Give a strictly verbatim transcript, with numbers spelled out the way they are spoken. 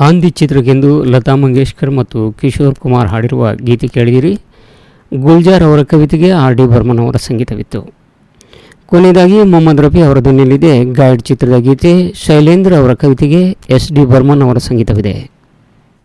ಆಂದಿ ಚಿತ್ರಕ್ಕೆಂದು ಲತಾ ಮಂಗೇಶ್ಕರ್ ಮತ್ತು ಕಿಶೋರ್ ಕುಮಾರ್ ಹಾಡಿರುವ ಗೀತೆ ಕೇಳಿದಿರಿ. ಗುಲ್ಜಾರ್ ಅವರ ಕವಿತೆಗೆ ಆರ್ ಡಿ ಬರ್ಮನ್ ಅವರ ಸಂಗೀತವಿತ್ತು. ಕೊನೆಯದಾಗಿ ಮೊಹಮ್ಮದ್ ರಫಿ ಅವರ ಧ್ವನಿಯಲ್ಲಿದೆ ಗೈಡ್ ಚಿತ್ರದ ಗೀತೆ. ಶೈಲೇಂದ್ರ ಅವರ ಕವಿತೆಗೆ ಎಸ್ ಡಿ ಬರ್ಮನ್ ಅವರ ಸಂಗೀತವಿದೆ.